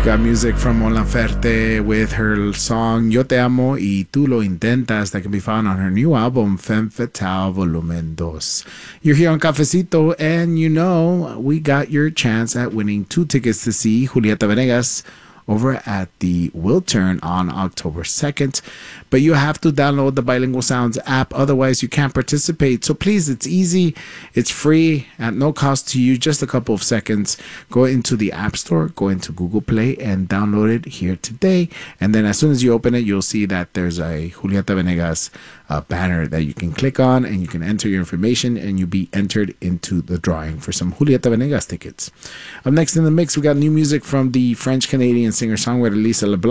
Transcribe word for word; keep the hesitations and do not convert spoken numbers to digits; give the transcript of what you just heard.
got music from Mon Laferte with her song Yo Te Amo y Tú Lo Intentas that can be found on her new album Femme Fatale Volumen two. You're here on Cafecito, and you know we got your chance at winning two tickets to see Julieta Venegas over at the Wiltern on October second. But you have to download the Bilingual Sounds app, otherwise you can't participate. So please, it's easy, it's free, at no cost to you, just a couple of seconds. Go into the App Store, go into Google Play, and download it here today. And then as soon as you open it, you'll see that there's a Julieta Venegas uh, banner that you can click on, and you can enter your information, and you'll be entered into the drawing for some Julieta Venegas tickets. Up next in the mix, we got new music from the French-Canadian singer-songwriter Lisa LeBlanc.